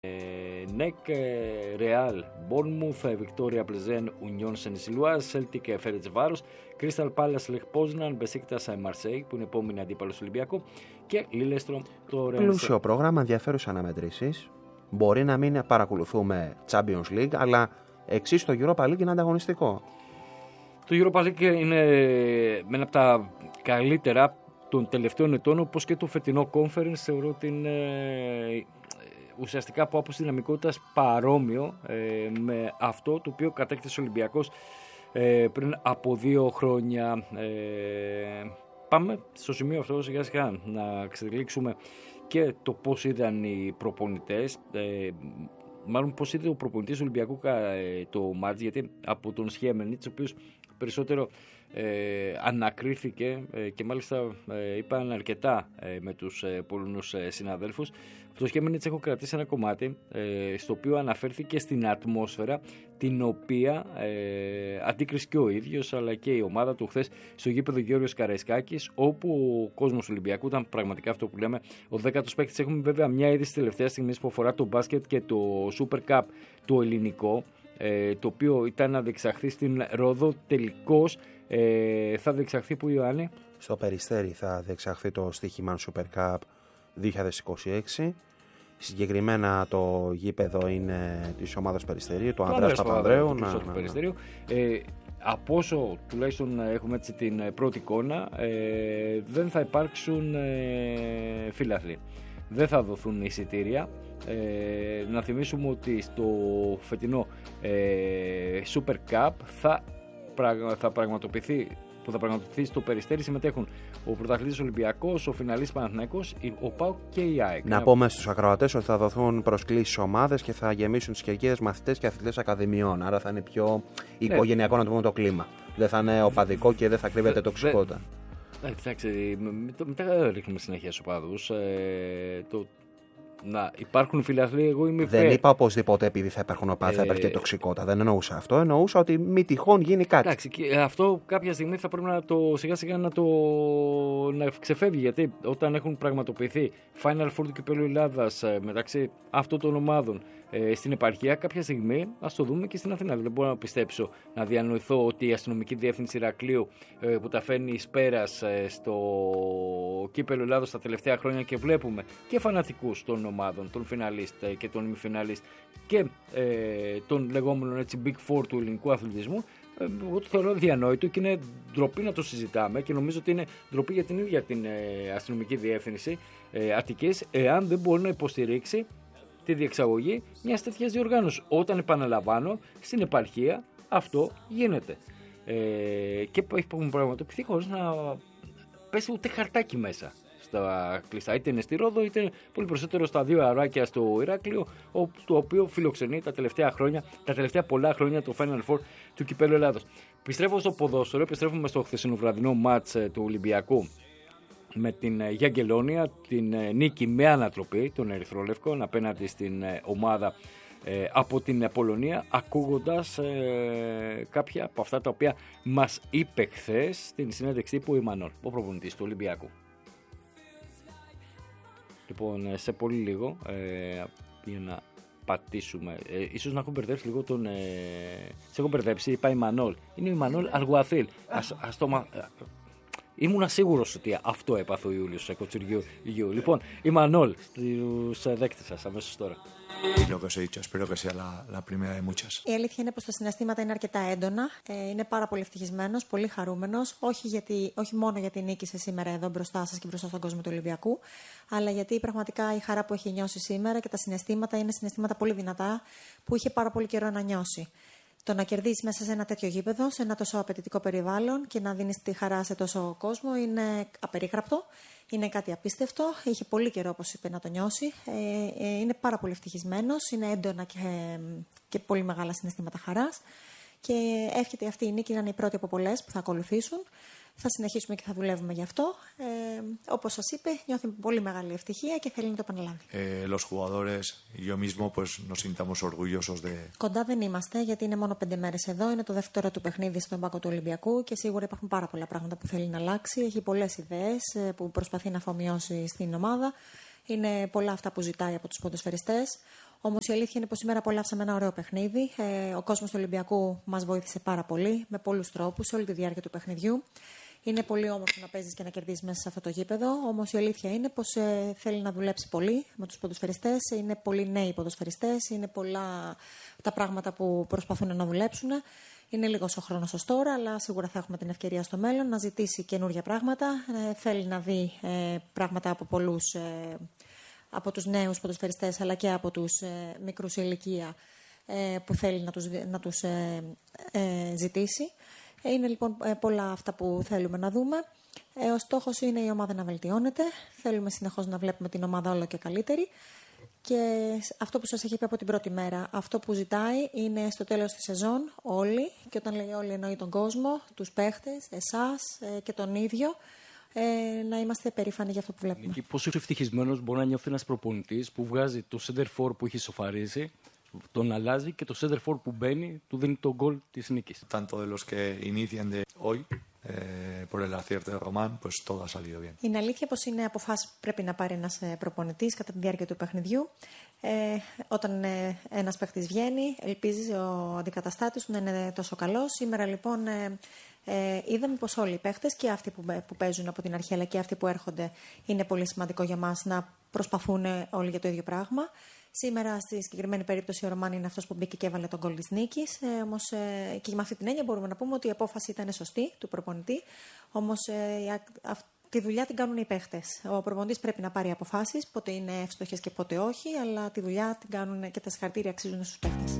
Νεκ, Ρεάλ, Μπόρνμουθ, Βικτόρια Πλεζέν, Ουνιόν Σεν-Σιλουάζ, Σέλτικ, Φέρετς-Βάρος, Κρίσταλ Πάλας, Λεχ Πόζναν, Μπεσίκτας, Μαρσέη, που είναι επόμενη αντίπαλος του Ολυμπιακού, και Λίλεστρο, το Ρένσε. Πλούσιο πρόγραμμα, ενδιαφέρουσες αναμετρήσεις. Μπορεί να μην παρακολουθούμε Champions League, αλλά εξίσου το Europa League είναι ανταγωνιστικό. Το Europa League είναι με ένα από τα καλύτερα των τελευταίων ετών, όπως και το φετινό Conference. Θεωρώ ότι είναι ουσιαστικά από άποψη δυναμικότητας παρόμοιο με αυτό το οποίο κατέκτησε ο Ολυμπιακός πριν από 2 χρόνια. Πάμε στο σημείο αυτό σιγά σιγά να εξελίξουμε και το πώς είδαν οι προπονητές, μάλλον πώς είδε ο προπονητής του Ολυμπιακού το μάτς, γιατί από τον Σιέμενιτς, ο οποίος περισσότερο ανακρίθηκε και μάλιστα είπαν αρκετά με τους Πολωνούς συναδέλφους. Το Σιέμενιτς έχω κρατήσει ένα κομμάτι στο οποίο αναφέρθηκε στην ατμόσφαιρα την οποία αντίκρισε και ο ίδιος αλλά και η ομάδα του χθες στο γήπεδο Γεώργιος Καραϊσκάκης, όπου ο κόσμος του Ολυμπιακού ήταν πραγματικά αυτό που λέμε ο 10ος παίκτης. Έχουμε βέβαια μια είδηση τελευταία στιγμή που αφορά το μπάσκετ και το Super Cup το ελληνικό, το οποίο ήταν να διεξαχθεί στην Ρόδο. Τελικώς θα διεξαχθεί που, Ιωάννη? Στο Περιστέρι θα διεξαχθεί το Στοίχημαν Super Cup 2026. Συγκεκριμένα το γήπεδο είναι της ομάδας Περιστερίου, του Ανδρέας Παπανδρέου. Από όσο τουλάχιστον έχουμε έτσι την πρώτη εικόνα, δεν θα υπάρξουν φιλαθλοί. Δεν θα δοθούν εισιτήρια. Να θυμίσουμε ότι στο φετινό Super Cup θα πραγματοποιηθεί στο Περιστέρι, συμμετέχουν ο πρωταθλητής Ολυμπιακός, ο φιναλίστης Παναθηναϊκός, ο ΠΑΟΚ και η ΑΕΚ. Να πούμε στους ακροατές ότι θα δοθούν προσκλήσεις ομάδες και θα γεμίσουν τις κερκίδες μαθητές και αθλητές ακαδημιών. Άρα θα είναι πιο οικογενειακό, να το πούμε, το κλίμα. Δεν θα είναι οπαδικό και δεν θα κρύβεται τοξικότητα. Εντάξει, μετά ρίχνουμε συνέχεια στους οπαδούς. Να υπάρχουν φιλαθλοί, εγώ είμαι υπέρ. Δεν είπα οπωσδήποτε επειδή θα υπάρχουν οπαδοί θα υπάρχει και τοξικότητα. Δεν εννοούσα αυτό. Εννοούσα ότι μη τυχόν γίνει κάτι. Εντάξει, και αυτό κάποια στιγμή θα πρέπει να το σιγά σιγά να ξεφεύγει. Γιατί όταν έχουν πραγματοποιηθεί Final Four του Κυπέλλου Ελλάδας μεταξύ αυτών των ομάδων στην επαρχία, κάποια στιγμή ας το δούμε και στην Αθήνα. Δεν μπορώ να πιστέψω, να διανοηθώ ότι η αστυνομική διεύθυνση Ηρακλείου που τα φέρνει εις πέρας στο Κύπελλο Ελλάδος τα τελευταία χρόνια και βλέπουμε και φανατικούς των ομάδων, των φιναλίστ και των ημιφιναλίστ και των λεγόμενων έτσι Big Four του ελληνικού αθλητισμού, εγώ το θεωρώ διανόητο και είναι ντροπή να το συζητάμε και νομίζω ότι είναι ντροπή για την ίδια την αστυνομική διεύθυνση Αττικής, εάν δεν μπορεί να υποστηρίξει τη διεξαγωγή μιας τέτοιας διοργάνωσης. Όταν, επαναλαμβάνω, στην επαρχία αυτό γίνεται. Και έχουν πραγματοποιηθεί χωρίς να πέσει ούτε χαρτάκι μέσα στα κλειστά. Είτε είναι στη Ρόδο, είτε πολύ περισσότερο στα 2 αεράκια στο Ηράκλειο, το οποίο φιλοξενεί τα τελευταία πολλά χρόνια το Final Four του Κυπέλλου Ελλάδος. Επιστρέφω στο ποδόσφαιρο, επιστρέφουμε στο χθεσινοβραδινό μάτς του Ολυμπιακού με την Γιαγκελόνια, την νίκη με ανατροπή των Ερυθρόλευκων απέναντι στην ομάδα από την Πολωνία, ακούγοντας κάποια από αυτά τα οποία μας είπε χθες στην συνέντευξη τύπου η Μανώλ, ο προπονητής του Ολυμπιακού. Λοιπόν, σε πολύ λίγο για να πατήσουμε, ίσως να έχω μπερδέψει λίγο τον σε έχω μπερδέψει, είπα η Μανώλ, είναι η Μανώλ Αργουαθήλ. Ήμουν σίγουρος ότι αυτό έπαθε ο Ιούλιος σε Κοτσιριού. Λοιπόν, η Μανώλ, στους δέκτες σας αμέσως τώρα. Η αλήθεια είναι πως τα συναισθήματα είναι αρκετά έντονα. Είναι πάρα πολύ ευτυχισμένος, πολύ χαρούμενος. Όχι μόνο γιατί νίκησε σήμερα εδώ μπροστά σας και μπροστά στον κόσμο του Ολυμπιακού, αλλά γιατί πραγματικά η χαρά που έχει νιώσει σήμερα και τα συναισθήματα είναι συναισθήματα πολύ δυνατά που είχε πάρα πολύ καιρό να νιώσει. Το να κερδίσει μέσα σε ένα τέτοιο γήπεδο, σε ένα τόσο απαιτητικό περιβάλλον και να δίνεις τη χαρά σε τόσο κόσμο είναι απερίγραπτο. Είναι κάτι απίστευτο. Είχε πολύ καιρό, όπως είπε, να το νιώσει. Είναι πάρα πολύ ευτυχισμένος. Είναι έντονα και πολύ μεγάλα συναισθήματα χαράς. Και εύχεται αυτή η νίκη να είναι η πρώτη από πολλές που θα ακολουθήσουν. Θα συνεχίσουμε και θα δουλεύουμε γι' αυτό. Όπως σας είπε, νιώθει πολύ μεγάλη ευτυχία και θέλει να το επαναλάβει. Los jugadores y yo mismo pues nos sintamos orgullosos de... Κοντά δεν είμαστε, γιατί είναι μόνο 5 μέρες εδώ. Είναι το δεύτερο του παιχνίδι στον πάγκο του Ολυμπιακού και σίγουρα υπάρχουν πάρα πολλά πράγματα που θέλει να αλλάξει. Έχει πολλές ιδέες που προσπαθεί να αφομοιώσει στην ομάδα. Είναι πολλά αυτά που ζητάει από τους ποδοσφαιριστές. Όμως η αλήθεια είναι πως σήμερα απολαύσαμε ένα ωραίο παιχνίδι. Ο κόσμος του Ολυμπιακού μας βοήθησε πάρα πολύ, με πολλούς τρόπους, σε όλη τη διάρκεια του παιχνιδιού. Είναι πολύ όμορφο να παίζεις και να κερδίσεις μέσα σε αυτό το γήπεδο. Όμως η αλήθεια είναι πως θέλει να δουλέψει πολύ με τους ποδοσφαιριστές. Είναι πολύ νέοι ποδοσφαιριστές. Είναι πολλά τα πράγματα που προσπαθούν να δουλέψουν. Είναι λίγος ο χρόνος ως τώρα, αλλά σίγουρα θα έχουμε την ευκαιρία στο μέλλον να ζητήσει καινούργια πράγματα. Θέλει να δει πράγματα από πολλούς, από τους νέους ποδοσφαιριστές, αλλά και από τους μικρούς σε ηλικία που θέλει να τους ζητήσει. Είναι λοιπόν πολλά αυτά που θέλουμε να δούμε. Ο στόχος είναι η ομάδα να βελτιώνεται. Θέλουμε συνεχώς να βλέπουμε την ομάδα όλο και καλύτερη. Και αυτό που σας έχει πει από την πρώτη μέρα, αυτό που ζητάει είναι στο τέλος της σεζόν όλοι, και όταν λέει όλοι εννοεί τον κόσμο, τους παίχτες, εσάς και τον ίδιο, να είμαστε περήφανοι για αυτό που βλέπουμε. Και πόσο ευτυχισμένος μπορεί να νιώθει ένας προπονητής που βγάζει το center for που έχει σοφαρίσει, τον αλλάζει και το center for που μπαίνει του δίνει τον γκολ της νίκης. Tanto de los que inician de hoy, por el acierto de Román, pues todo ha salido bien. Είναι αλήθεια πως είναι αποφάσεις που πρέπει να πάρει ένας προπονητής κατά τη διάρκεια του παιχνιδιού. Όταν ένας παίχτης βγαίνει, ελπίζει ο αντικαταστάτης του να είναι τόσο καλός. Σήμερα λοιπόν είδαμε πως όλοι οι παίχτες, και αυτοί που παίζουν από την αρχή αλλά και αυτοί που έρχονται, είναι πολύ σημαντικό για μας να προσπαθούν όλοι για το ίδιο πράγμα. Σήμερα, στη συγκεκριμένη περίπτωση, ο Ρωμάν είναι αυτός που μπήκε και έβαλε τον γκολ της νίκης. Όμως και με αυτή την έννοια μπορούμε να πούμε ότι η απόφαση ήταν σωστή του προπονητή. Όμως τη δουλειά την κάνουν οι παίχτες. Ο προπονητής πρέπει να πάρει αποφάσεις, πότε είναι εύστοχες και πότε όχι, αλλά τη δουλειά την κάνουν και τα συγχαρητήρια αξίζουν στους παίχτες.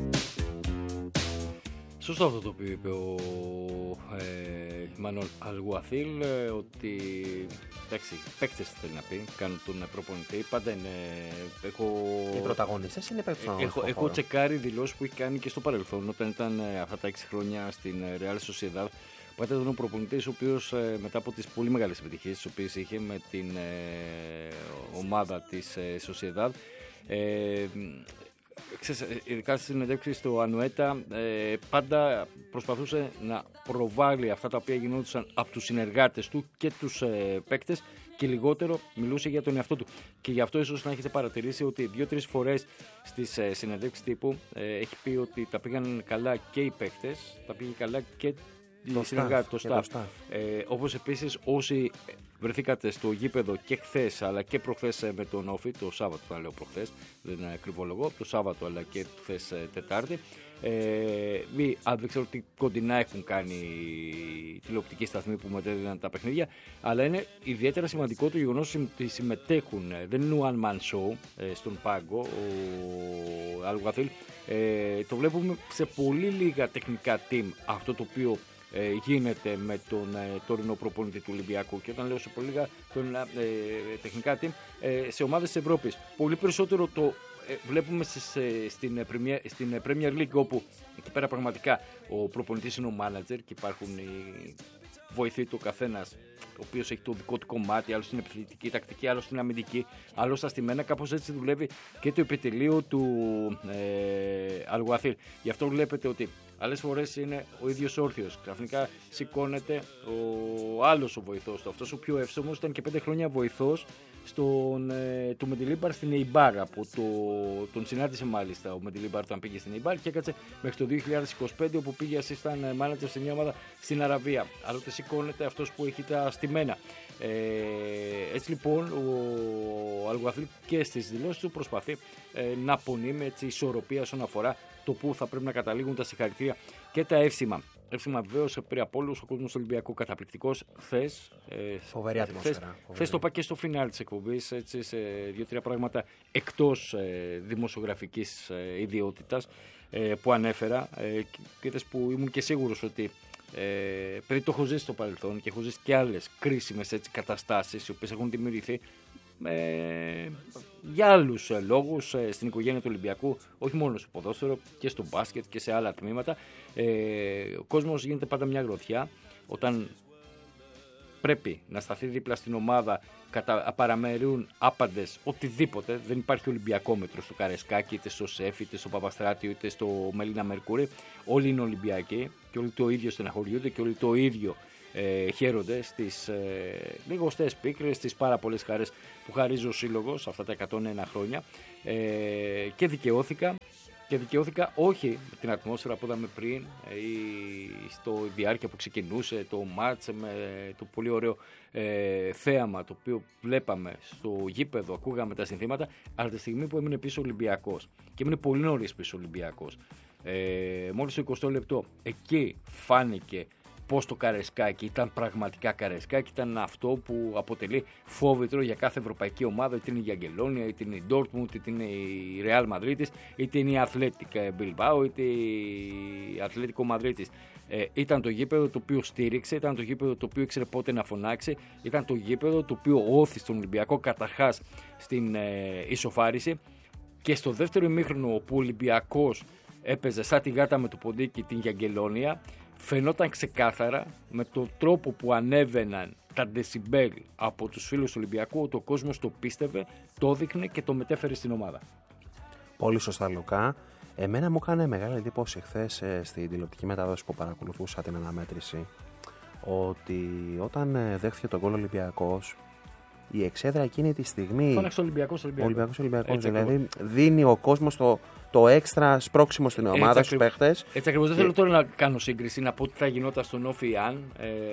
Σωστό αυτό το οποίο είπε ο Μανώλη Αλγουαθίλ, ότι εντάξει, παίκτες θέλει να πει, κάνουν τον προπονητή. Πάντα είναι. Οι πρωταγωνιστές είναι παίκτες. Έχω τσεκάρει δηλώσεις που έχει κάνει και στο παρελθόν, όταν ήταν αυτά τα 6 χρόνια στην Real Sociedad. Πάντα ήταν ο προπονητής, ο οποίος μετά από τις πολύ μεγάλες επιτυχίες τις οποίες είχε με την ομάδα της Sociedad, ειδικά στις συνεντεύξεις στο Ανουέτα, πάντα προσπαθούσε να προβάλλει αυτά τα οποία γινόντουσαν από τους συνεργάτες του και τους παίκτες, και λιγότερο μιλούσε για τον εαυτό του. Και γι' αυτό ίσως να έχετε παρατηρήσει ότι 2-3 φορές στις συνεντεύξεις τύπου έχει πει ότι τα πήγαν καλά και οι παίκτες, τα πήγε καλά και οι συνεργάτες, το staff. Όπως επίσης όσοι βρεθήκατε στο γήπεδο και χθες αλλά και προχθές με τον Όφη, το Σάββατο θα λέω προχθές, δεν είναι ακριβόλογο, το Σάββατο αλλά και χθες Τετάρτη, δεν ξέρω τι κοντινά έχουν κάνει οι τηλεοπτικοί σταθμοί που μετέδιναν τα παιχνίδια, αλλά είναι ιδιαίτερα σημαντικό το γεγονός ότι συμμετέχουν, δεν είναι one man show στον πάγκο ο Αλγουαθίλ, το βλέπουμε σε πολύ λίγα τεχνικά team αυτό το οποίο γίνεται με τον τωρινό προπονητή του Ολυμπιακού, και όταν λέω σε πολύ λίγα τεχνικά team σε ομάδες της Ευρώπης. Πολύ περισσότερο το βλέπουμε στην Premier League, όπου εκεί πέρα πραγματικά ο προπονητής είναι ο manager και υπάρχουν οι βοηθοί του καθένας, ο οποίος έχει το δικό του κομμάτι, άλλο στην επιθετική τακτική, άλλο στην αμυντική, άλλο στα στημένα. Κάπως έτσι δουλεύει και το επιτελείο του Αλγουαθίλ. Γι' αυτό βλέπετε ότι άλλες φορές είναι ο ίδιος όρθιος. Ξαφνικά σηκώνεται ο άλλος ο βοηθός του. Αυτός ο πιο εύσωμος ήταν και 5 χρόνια βοηθός του Μεντιλίμπαρ στην Eibar. Τον συνάντησε μάλιστα ο Μεντιλίμπαρ όταν πήγε στην Eibar και έκατσε μέχρι το 2025, όπου πήγε assistant manager σε μια ομάδα στην Αραβία. Άλλοτε σηκώνεται αυτός που έχει τα στημένα. Έτσι λοιπόν ο Αλγουαθίλ και στις δηλώσεις του προσπαθεί να πονεί με ισορροπία όσον αφορά το που θα πρέπει να καταλήγουν τα συγχαρητήρια και τα εύσημα. Εύσημα βεβαίως πριν από όλους ο κόσμος του Ολυμπιακού καταπληκτικός. Φοβερή ατμόσφαιρα. Χθες το είπα και στο φινάλ της εκπομπής, έτσι, σε 2-3 πράγματα εκτός δημοσιογραφικής ιδιότητας που ανέφερα, και είδες που ήμουν και σίγουρος ότι επειδή το έχω ζήσει στο παρελθόν και έχω ζήσει και άλλες κρίσιμες καταστάσεις οι οποίες έχουν δημιουργηθεί για άλλους λόγους στην οικογένεια του Ολυμπιακού, όχι μόνο στο ποδόσφαιρο και στο μπάσκετ και σε άλλα τμήματα. Ο κόσμος γίνεται πάντα μια γροθιά όταν πρέπει να σταθεί δίπλα στην ομάδα, παραμερούν άπαντες οτιδήποτε. Δεν υπάρχει Ολυμπιακόμετρο στο Καρεσκάκι, είτε στο ΣΕΦ, είτε στο Παπαστράτιο, είτε στο Μελίνα Μερκούρι. Όλοι είναι Ολυμπιακοί και όλοι το ίδιο στεναχωριούνται και όλοι το ίδιο χαίρονται στις λιγοστές πίκρες, στις πάρα πολλές χαρές που χαρίζει ο σύλλογος αυτά τα 101 χρόνια και δικαιώθηκα. Και δικαιώθηκα όχι με την ατμόσφαιρα που είδαμε πριν ή στο διάρκεια που ξεκινούσε το μάτς με το πολύ ωραίο θέαμα το οποίο βλέπαμε στο γήπεδο, ακούγαμε τα συνθήματα, αλλά τη στιγμή που έμεινε πίσω ο Ολυμπιακός και έμεινε πολύ νωρίς πίσω ο Ολυμπιακός, μόλις το 20 λεπτό εκεί φάνηκε πως το Καραϊσκάκι ήταν πραγματικά Καραϊσκάκι, ήταν αυτό που αποτελεί φόβητρο για κάθε ευρωπαϊκή ομάδα, είτε είναι η Αγγελόνια, είτε είναι η Ντόρτμουντ, είτε είναι η Ρεάλ Μαδρίτης, είτε είναι η Αθλέτικα Μπιλμπάου, είτε η Ατλέτικο Μαδρίτης. Ήταν το γήπεδο το οποίο στήριξε, ήταν το γήπεδο το οποίο ήξερε πότε να φωνάξει, ήταν το γήπεδο το οποίο όθησε τον Ολυμπιακό καταρχάς στην ισοφάριση και στο δεύτερο ημίχρονο που ο Ολυμπιακός έπαιζε σαν τη γάτα με το ποντίκι την Αγγελόνια, φαινόταν ξεκάθαρα με τον τρόπο που ανέβαιναν τα δεσιμπέλ από τους φίλους του Ολυμπιακού ότι ο κόσμος το πίστευε, το έδειχνε και το μετέφερε στην ομάδα. Πολύ σωστά, Λουκά. Εμένα μου έκανε μεγάλη εντύπωση χθες στην τηλεοπτική μετάδοση που παρακολουθούσα την αναμέτρηση ότι όταν δέχθηκε τον γκολ Ολυμπιακός, η εξέδρα εκείνη τη στιγμή. Φώναξε Ολυμπιακός. Δηλαδή δίνει ο κόσμος το έξτρα σπρώξιμο στην ομάδα, στους παίχτες. Έτσι ακριβώς. Δεν θέλω τώρα να κάνω σύγκριση, να πω τι θα γινόταν στον Όφι αν.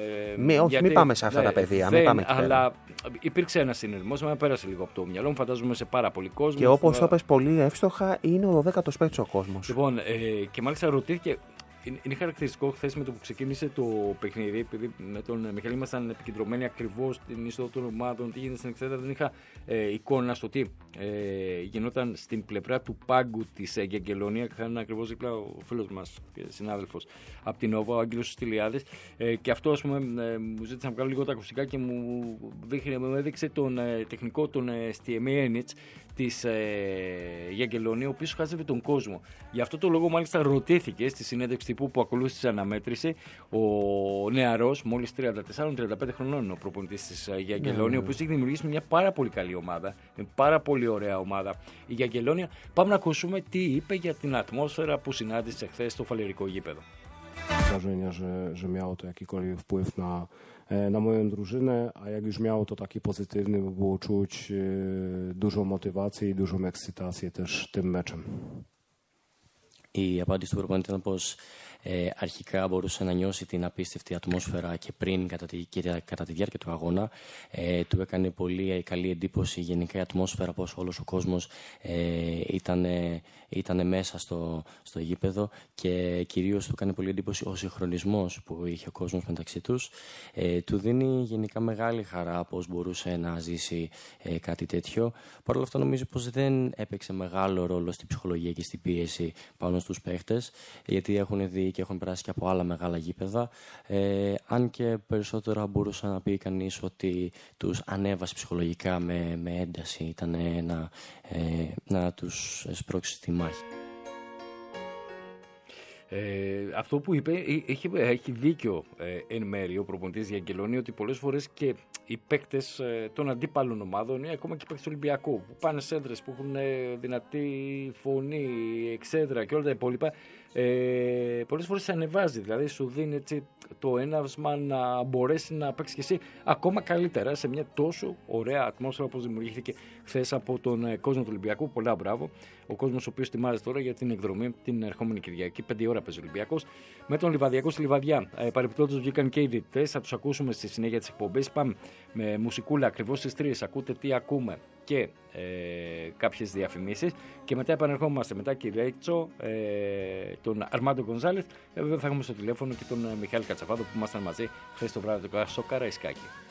Μην πάμε σε αυτά τα πεδία. Αλλά υπήρξε ένα συνειρμός, με πέρασε λίγο από το μυαλό μου, φαντάζομαι σε πάρα πολύ κόσμο. Και όπως το πες πολύ εύστοχα, είναι ο 12ος παίκτης ο κόσμος. Λοιπόν, και μάλιστα ρωτήθηκε. Είναι χαρακτηριστικό χθες με το που ξεκίνησε το παιχνίδι, επειδή με τον Μιχαήλ ήμασταν επικεντρωμένοι ακριβώς στην είσοδο των ομάδων, τι γίνεται στην εξέδρα, δεν είχα εικόνα στο τι γινόταν στην πλευρά του πάγκου της Αγγελόνια. Είχαν ακριβώς δίπλα ο φίλος μας και συνάδελφος από την Νόβα, ο Άγγελος Στυλιάδης, και αυτό ας πούμε μου ζήτησε να βγάλω λίγο τα ακουστικά και μου έδειξε τον τεχνικό, τον Στιεμιένιτς της Αγγελόνια, ο οποίος χάζευε τον κόσμο. Γι' αυτό το λόγο μάλιστα ρωτήθηκε στη συνέντευξη τύπου που ακολούθησε την αναμέτρηση ο νεαρός, μόλις 34-35 χρονών, ο προπονητής της Αγγελόνια, ο οποίος έχει δημιουργήσει μια πάρα πολύ καλή ομάδα, μια πάρα πολύ ωραία ομάδα η Αγγελόνια. Πάμε να ακούσουμε τι είπε για την ατμόσφαιρα που συνάντησε χθες στο φαλερικό γήπεδο. Wrażenia, że miało to jakikolwiek wpływ na moją drużynę, a jak już miało to taki pozytywny, bo było czuć dużą motywację i dużą ekscytację też tym meczem. Η απάντηση του προπονητή ήταν πως αρχικά μπορούσε να νιώσει την απίστευτη ατμόσφαιρα και πριν κατά τη διάρκεια του αγώνα. Του έκανε πολύ καλή εντύπωση γενικά η ατμόσφαιρα, πως όλος ο κόσμος ήταν μέσα στο γήπεδο και κυρίως του έκανε πολύ εντύπωση ο συγχρονισμός που είχε ο κόσμος μεταξύ τους. Του δίνει γενικά μεγάλη χαρά πως μπορούσε να ζήσει κάτι τέτοιο. Παρ' όλα αυτά νομίζω πως δεν έπαιξε μεγάλο ρόλο στη ψυχολογία και στην πίεση πάνω στους παίχτες, γιατί έχουν δει και έχουν περάσει και από άλλα μεγάλα γήπεδα, αν και περισσότερα μπορούσε να πει κανείς ότι τους ανέβασε ψυχολογικά με ένταση, ήταν να τους σπρώξει στη μάχη. Αυτό που είπε έχει δίκιο εν μέρει ο προπονητής Αγγελόνια, ότι πολλές φορές και οι παίκτες των αντίπαλων ομάδων ή ακόμα και οι παίκτες του Ολυμπιακού που πάνε σε έδρες που έχουν δυνατή φωνή, εξέδρα και όλα τα υπόλοιπα, πολλές φορές σε ανεβάζει, δηλαδή σου δίνει έτσι το έναυσμα να μπορέσει να παίξει και εσύ ακόμα καλύτερα σε μια τόσο ωραία ατμόσφαιρα όπως δημιουργήθηκε χθες από τον κόσμο του Ολυμπιακού. Πολλά μπράβο. Ο κόσμος ο οποίος ετοιμάζεται τώρα για την εκδρομή την ερχόμενη Κυριακή, 5 ώρα παίζει ο Ολυμπιακός με τον Λιβαδιακό στη Λιβαδιά. Παρεπιπτόντως βγήκαν και οι διαιτητές, θα τους ακούσουμε στη συνέχεια της εκπομπής. Πάμε με μουσικούλα ακριβώς στις 3. Ακούτε τι ακούμε και κάποιες διαφημίσεις και μετά επανερχόμαστε μετά Κυρέτσο, τον Αρμάντο Γκονζάλεθ, βέβαια θα έχουμε στο τηλέφωνο και τον Μιχάλη Κατσαφάδο που ήμασταν μαζί χθες το βράδυ στο Καραϊσκάκι.